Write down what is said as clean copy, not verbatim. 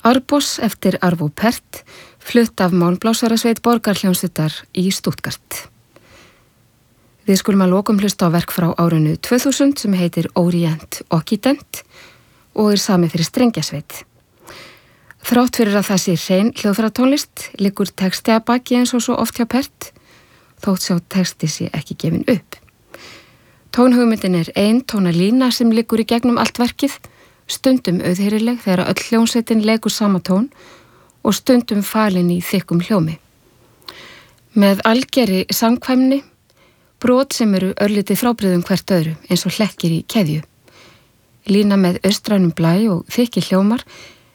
Arbós eftir Arvo Pärt, flutt af Málblásarasveit Borgarhljómsveitar í Stuttgart. Við skulum að lokum hlusta á verk frá árinu 2000 sem heitir Orient Occident og samið fyrir strengjasveit. Þrátt fyrir að það sé hrein hljóðfæratónlist liggur texti að baki eins og svo oft hjá Pärt, þótt sjá texti sé ekki gefin upp. Tónhugmyndin ein tónalína sem liggur í gegnum allt verkið, stundum auðheyrileg þegar öll hljómsveitin leikur sama tón og stundum falin í þykkum hljómi. Með algerri samkvæmni, brot sem eru örlítið frábrigðum hvert öðru eins og hlekkir í keðju. Lína með austrænum blæ og þykki hljómar